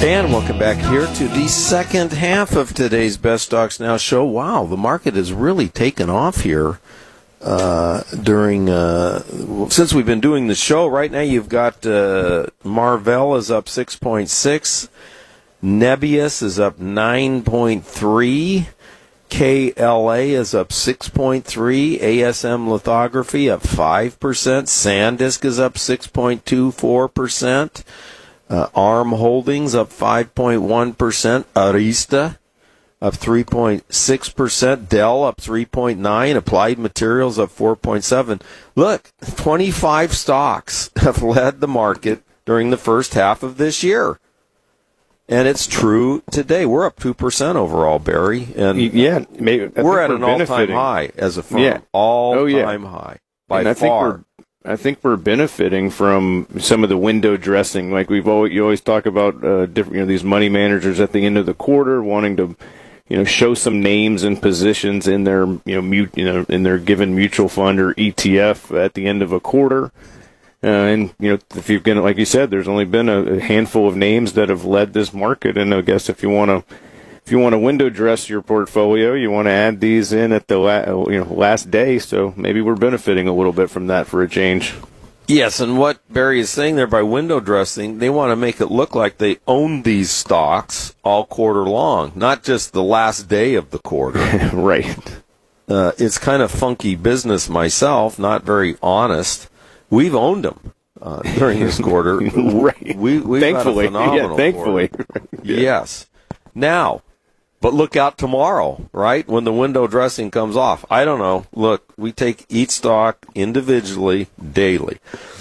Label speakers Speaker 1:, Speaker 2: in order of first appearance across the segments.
Speaker 1: And welcome back here to the second half of today's Best Stocks Now show. Wow, the market has really taken off here since we've been doing the show. Right now you've got Marvell is up 6.6, Nebius is up 9.3, KLA is up 6.3, ASM Lithography up 5%, SanDisk is up 6.24%. ARM Holdings up 5.1%, Arista up 3.6%, Dell up 3.9%, Applied Materials up 4.7%. Look, 25 stocks have led the market during the first half of this year. And it's true today. We're up 2% overall, Barry. And
Speaker 2: yeah, maybe,
Speaker 1: we're at an all-time high as a firm.
Speaker 2: Yeah.
Speaker 1: All-time high by far.
Speaker 2: I think we're benefiting from some of the window dressing, like you always talk about different, these money managers at the end of the quarter wanting to, show some names and positions in their, in their given mutual fund or ETF at the end of a quarter. And if you've been, like you said, there's only been a handful of names that have led this market, and I guess if you want to window dress your portfolio, you want to add these in at the last day. So maybe we're benefiting a little bit from that for a change.
Speaker 1: Yes, and what Barry is saying there by window dressing, they want to make it look like they own these stocks all quarter long, not just the last day of the quarter.
Speaker 2: Right.
Speaker 1: It's kind of funky business myself, not very honest. We've owned them during this quarter.
Speaker 2: Right.
Speaker 1: We've
Speaker 2: thankfully.
Speaker 1: Had a phenomenal
Speaker 2: thankfully.
Speaker 1: Yeah. Yes. Now, but look out tomorrow, right, when the window dressing comes off. I don't know. Look, we take each stock individually daily.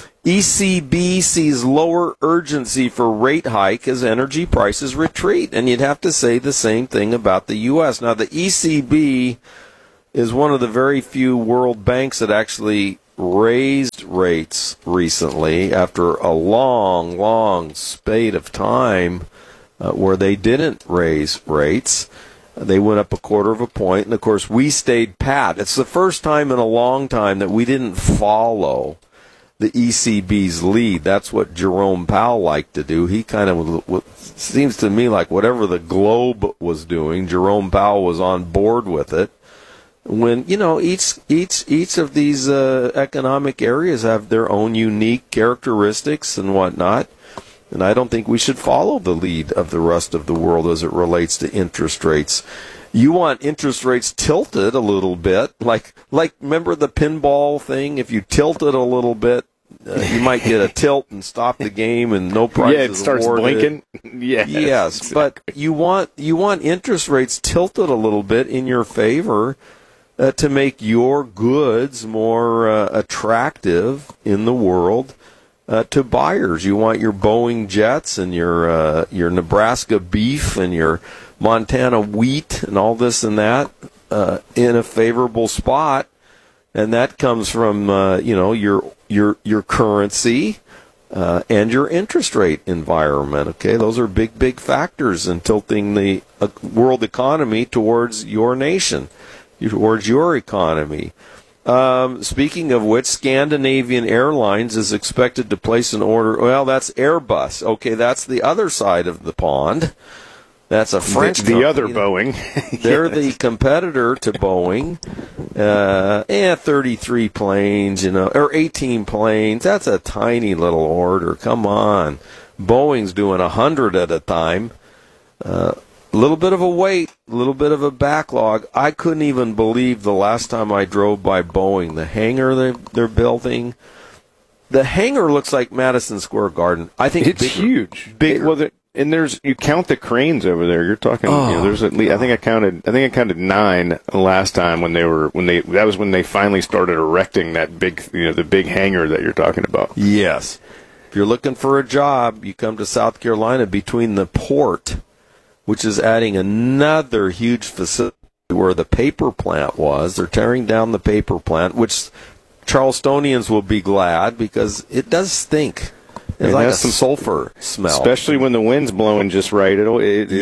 Speaker 1: ECB sees lower urgency for rate hike as energy prices retreat. And you'd have to say the same thing about the U.S. Now, the ECB is one of the very few world banks that actually raised rates recently after a long spate of time where they didn't raise rates. They went up 1/4 point, and of course we stayed pat. It's the first time in a long time that we didn't follow the ECB's lead. That's what Jerome Powell liked to do. He kind of, seems to me like whatever the globe was doing, Jerome Powell was on board with it. When each of these economic areas have their own unique characteristics and whatnot, and I don't think we should follow the lead of the rest of the world as it relates to interest rates. You want interest rates tilted a little bit, like remember the pinball thing? If you tilt it a little bit, you might get a tilt and stop the game, and no prize
Speaker 2: it starts blinking.
Speaker 1: Yes, exactly. But you want interest rates tilted a little bit in your favor. To make your goods more attractive in the world to buyers. You want your Boeing jets and your Nebraska beef and your Montana wheat and all this and that in a favorable spot, and that comes from your currency and your interest rate environment. Okay, those are big factors in tilting the world economy towards your nation, towards your economy. Speaking of which, Scandinavian Airlines is expected to place an order. Well, that's Airbus. Okay, that's the other side of the pond. That's a French
Speaker 2: the
Speaker 1: company.
Speaker 2: other Boeing.
Speaker 1: They're the competitor to Boeing. 33 planes, or 18 planes. That's a tiny little order. Come on. Boeing's doing 100 at a time. A little bit of a wait, a little bit of a backlog. I couldn't even believe the last time I drove by Boeing, the hangar they're building. The hangar looks like Madison Square Garden. I think
Speaker 2: it's huge.
Speaker 1: Bigger.
Speaker 2: You count the cranes over there. You're talking. There's at least. I think I counted 9 last time that was when they finally started erecting that big, the big hangar that you're talking about.
Speaker 1: Yes. If you're looking for a job, you come to South Carolina between the port, which is adding another huge facility where the paper plant was. They're tearing down the paper plant, which Charlestonians will be glad because it does stink. It's like some sulfur smell,
Speaker 2: especially when the wind's blowing just right. It's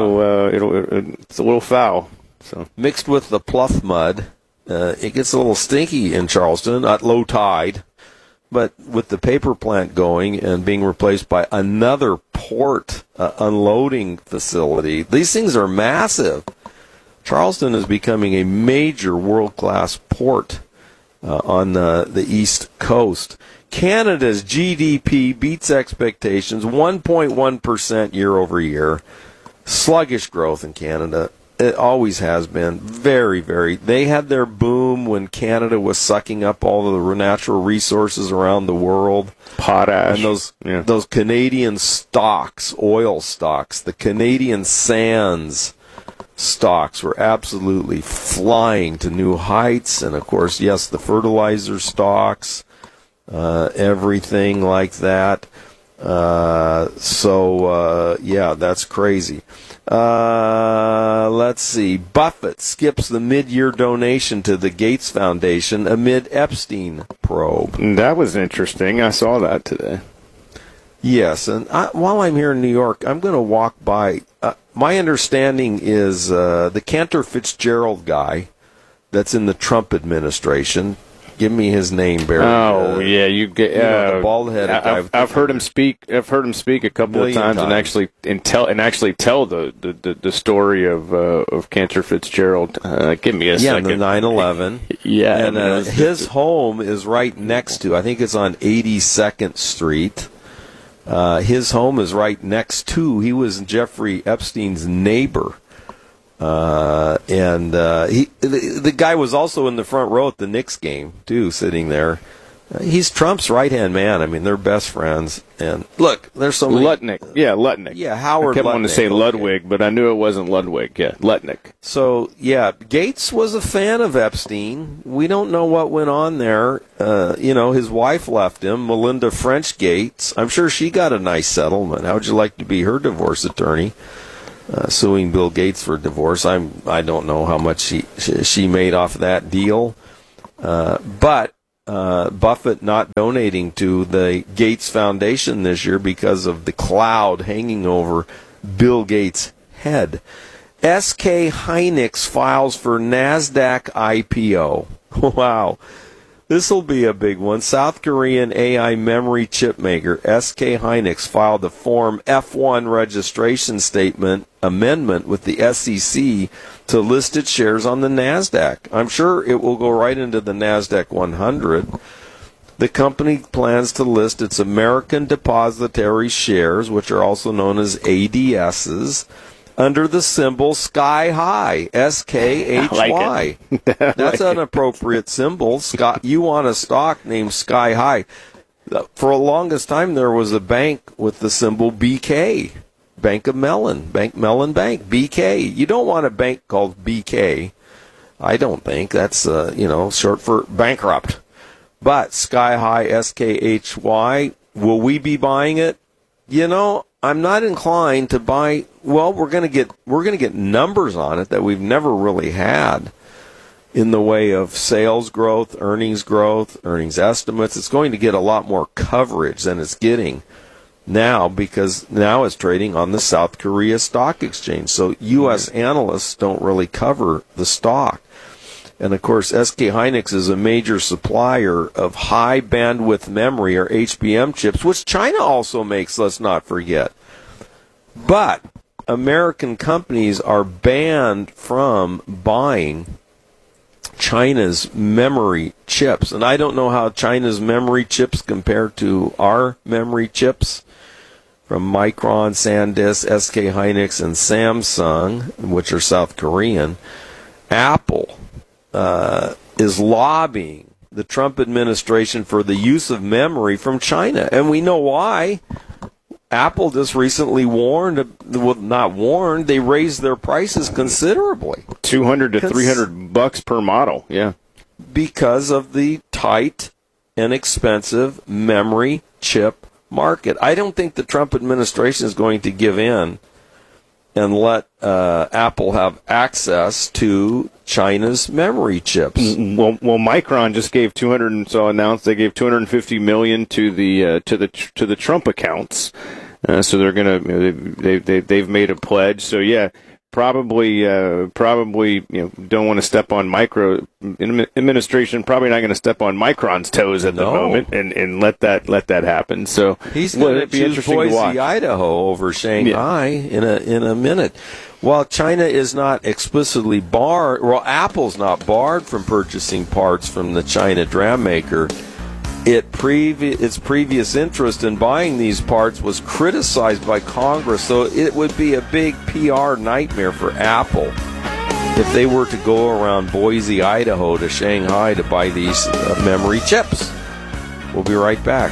Speaker 2: a little foul. So
Speaker 1: mixed with the Pluff mud, it gets a little stinky in Charleston at low tide. But with the paper plant going and being replaced by another port unloading facility. These things are massive. Charleston is becoming a major world-class port on the East Coast. Canada's GDP beats expectations, 1.1% year over year. Sluggish growth in Canada. It always has been. Very, very. They had their boom when Canada was sucking up all of the natural resources around the world.
Speaker 2: Potash.
Speaker 1: And those Canadian stocks, oil stocks, the Canadian sands stocks were absolutely flying to new heights. And, of course, yes, the fertilizer stocks, everything like that. Yeah, that's crazy. Let's see. Buffett skips the mid-year donation to the Gates Foundation amid Epstein probe.
Speaker 2: That was interesting. I saw that today.
Speaker 1: Yes, and while I'm here in New York, I'm going to walk by. My understanding is the Cantor Fitzgerald guy that's in the Trump administration. Give me his name, Barry.
Speaker 2: Oh, yeah, you get
Speaker 1: the bald-headed guy.
Speaker 2: I've heard him speak. I've heard him speak a couple of times, and actually tell the story of Cantor Fitzgerald. Give me a second.
Speaker 1: Yeah, the 9/11.
Speaker 2: Yeah,
Speaker 1: and his home is right next to. I think it's on 82nd Street. His home is right next to. He was Jeffrey Epstein's neighbor. The guy was also in the front row at the Knicks game, too, sitting there. He's Trump's right-hand man. I mean, they're best friends. And look, there's so many.
Speaker 2: Lutnick. Yeah, Lutnick.
Speaker 1: Yeah, Howard
Speaker 2: I kept
Speaker 1: Lutnick.
Speaker 2: wanting to say Ludwig, but I knew it wasn't Ludwig. Yeah, Lutnick.
Speaker 1: So, yeah, Gates was a fan of Epstein. We don't know what went on there. His wife left him, Melinda French Gates. I'm sure she got a nice settlement. How would you like to be her divorce attorney? Suing Bill Gates for divorce. I don't know how much she made off that deal. But Buffett not donating to the Gates Foundation this year because of the cloud hanging over Bill Gates' head. SK Hynix files for NASDAQ IPO. Wow. This will be a big one. South Korean AI memory chip maker SK Hynix filed a Form F-1 registration statement amendment with the SEC to list its shares on the NASDAQ. I'm sure it will go right into the NASDAQ 100. The company plans to list its American Depository shares, which are also known as ADSs, under the symbol Sky High, SKHY. That's an appropriate symbol. You want a stock named Sky High. For the longest time, there was a bank with the symbol BK, Bank of Mellon, Mellon Bank, BK. You don't want a bank called BK. I don't think. That's, short for bankrupt. But Sky High, SKHY, will we be buying it? I'm not inclined to buy. Well, we're going to get numbers on it that we've never really had in the way of sales growth, earnings estimates. It's going to get a lot more coverage than it's getting now because now it's trading on the South Korea Stock Exchange. So U.S. analysts don't really cover the stock. And, of course, SK Hynix is a major supplier of high bandwidth memory, or HBM chips, which China also makes, let's not forget. But American companies are banned from buying China's memory chips. And I don't know how China's memory chips compare to our memory chips from Micron, SanDisk, SK Hynix, and Samsung, which are South Korean. Apple is lobbying the Trump administration for the use of memory from China. And we know why. Apple just recently they raised their prices considerably.
Speaker 2: $200 to $300 per model, yeah.
Speaker 1: Because of the tight and expensive memory chip market. I don't think the Trump administration is going to give in and let Apple have access to China's memory chips.
Speaker 2: Well, Micron just gave announced they gave $250 million to the Trump accounts. So they're gonna they've made a pledge. So yeah, Probably, don't want to step on administration. Probably not going to step on Micron's toes at the moment, and let that happen. So
Speaker 1: he's going to choose Boise, Idaho over Shanghai in a minute. While China is not explicitly barred, Apple's not barred from purchasing parts from the China DRAM maker. Its previous interest in buying these parts was criticized by Congress, so it would be a big PR nightmare for Apple if they were to go around Boise, Idaho to Shanghai to buy these memory chips. We'll be right back.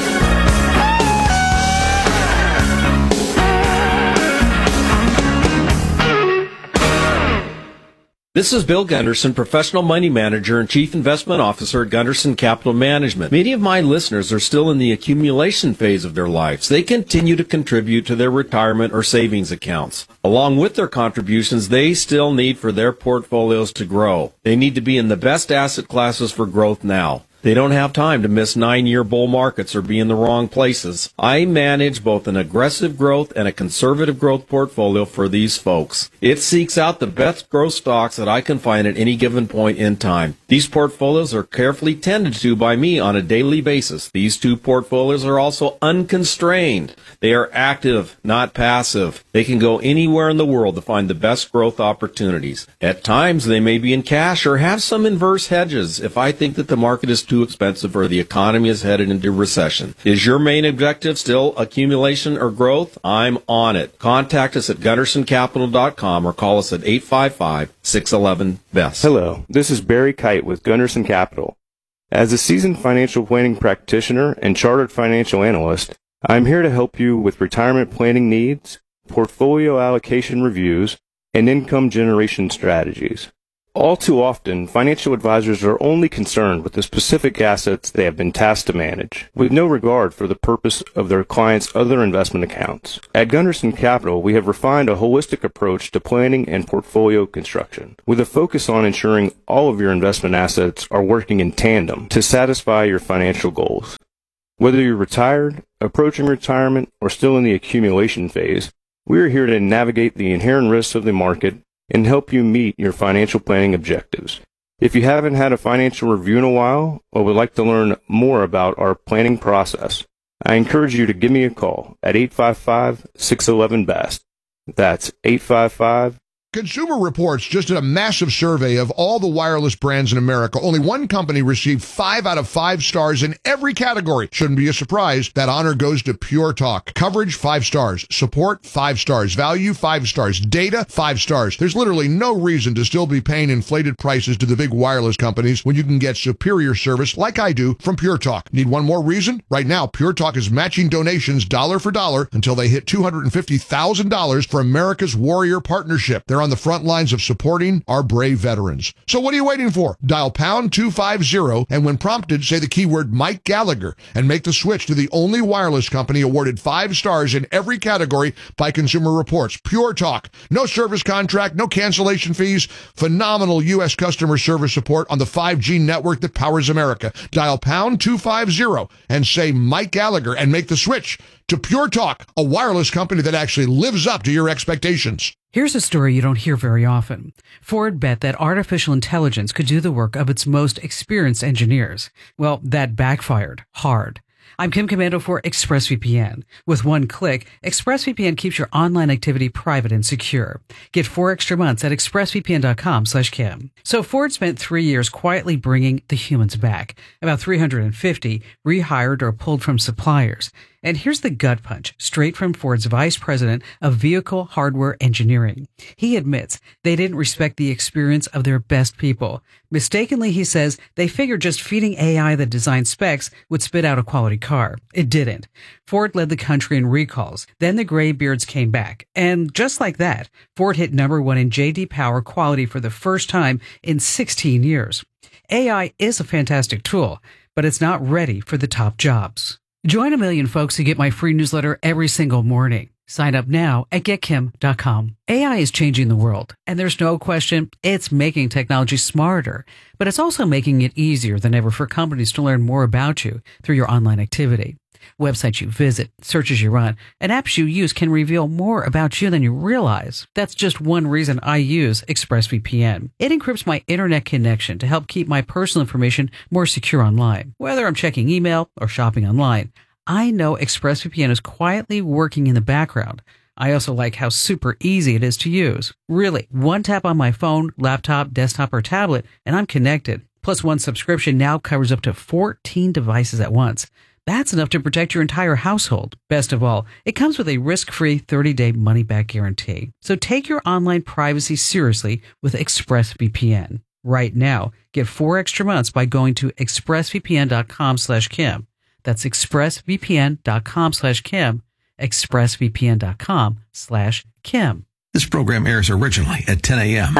Speaker 3: This is Bill Gunderson, professional money manager and chief investment officer at Gunderson Capital Management. Many of my listeners are still in the accumulation phase of their lives. They continue to contribute to their retirement or savings accounts. Along with their contributions, they still need for their portfolios to grow. They need to be in the best asset classes for growth now. They don't have time to miss 9-year bull markets or be in the wrong places. I manage both an aggressive growth and a conservative growth portfolio for these folks. It seeks out the best growth stocks that I can find at any given point in time. These portfolios are carefully tended to by me on a daily basis. These two portfolios are also unconstrained. They are active, not passive. They can go anywhere in the world to find the best growth opportunities. At times, they may be in cash or have some inverse hedges if I think that the market is too expensive or the economy is headed into recession. Is your main objective still accumulation or growth? I'm on it. Contact us at GundersonCapital.com or call us at 855-611-BEST.
Speaker 2: Hello, this is Barry Kite with Gunderson Capital. As a seasoned financial planning practitioner and chartered financial analyst, I'm here to help you with retirement planning needs, portfolio allocation reviews, and income generation strategies. All too often, financial advisors are only concerned with the specific assets they have been tasked to manage, with no regard for the purpose of their clients' other investment accounts. At Gunderson Capital, we have refined a holistic approach to planning and portfolio construction, with a focus on ensuring all of your investment assets are working in tandem to satisfy your financial goals. Whether you're retired, approaching retirement, or still in the accumulation phase, we are here to navigate the inherent risks of the market and help you meet your financial planning objectives. If you haven't had a financial review in a while or would like to learn more about our planning process, I encourage you to give me a call at 855-611-BEST. That's 855
Speaker 4: Consumer Reports just did a massive survey of all the wireless brands in America. Only one company received 5 out of 5 stars in every category. Shouldn't be a surprise. That honor goes to Pure Talk. Coverage, 5 stars. Support, 5 stars. Value, 5 stars. Data, 5 stars. There's literally no reason to still be paying inflated prices to the big wireless companies when you can get superior service like I do from Pure Talk. Need one more reason? Right now, Pure Talk is matching donations dollar for dollar until they hit $250,000 for America's Warrior Partnership. They're on the front lines of supporting our brave veterans. So what are you waiting for? Dial pound 250 and when prompted, say the keyword Mike Gallagher and make the switch to the only wireless company awarded 5 stars in every category by Consumer Reports. Pure Talk. No service contract, no cancellation fees. Phenomenal U.S. customer service support on the 5G network that powers America. Dial pound 250 and say Mike Gallagher and make the switch to Pure Talk, a wireless company that actually lives up to your expectations.
Speaker 5: Here's a story you don't hear very often. Ford bet that artificial intelligence could do the work of its most experienced engineers. Well, that backfired hard. I'm Kim Komando for ExpressVPN. With one click, ExpressVPN keeps your online activity private and secure. Get 4 extra months at expressvpn.com/Kim. So Ford spent 3 years quietly bringing the humans back. About 350 rehired or pulled from suppliers. And here's the gut punch, straight from Ford's Vice President of Vehicle Hardware Engineering. He admits they didn't respect the experience of their best people. Mistakenly, he says, they figured just feeding AI the design specs would spit out a quality car. It didn't. Ford led the country in recalls. Then the graybeards came back. And just like that, Ford hit #1 in J.D. Power quality for the first time in 16 years. AI is a fantastic tool, but it's not ready for the top jobs. Join a million folks who get my free newsletter every single morning. Sign up now at getkim.com. AI is changing the world, and there's no question it's making technology smarter, but it's also making it easier than ever for companies to learn more about you through your online activity. Websites you visit, searches you run, and apps you use can reveal more about you than you realize. That's just one reason I use ExpressVPN. It encrypts my internet connection to help keep my personal information more secure online. Whether I'm checking email or shopping online, I know ExpressVPN is quietly working in the background. I also like how super easy it is to use. Really, one tap on my phone, laptop, desktop, or tablet, and I'm connected. Plus, one subscription now covers up to 14 devices at once. That's enough to protect your entire household. Best of all, it comes with a risk-free 30-day money-back guarantee. So take your online privacy seriously with ExpressVPN. Right now, get 4 extra months by going to expressvpn.com/Kim. That's expressvpn.com/Kim. expressvpn.com/Kim.
Speaker 6: This program airs originally at 10 a.m.